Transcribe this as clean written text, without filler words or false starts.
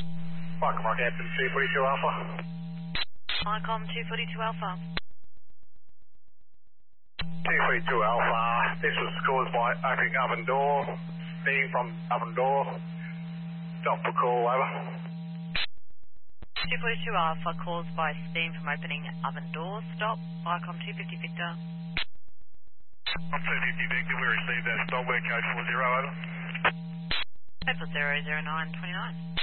Welcome, Mark Hampton, 242 Alpha. Icom 242 Alpha. 242 Alpha, this was caused by opening oven door, steam from oven door. Stop for call, over. 242 Alpha caused by steam from opening oven door. Stop. Icom 250 Victor. I'm 250 Victor, we received that stop, we're code 40, over. Code for 00929.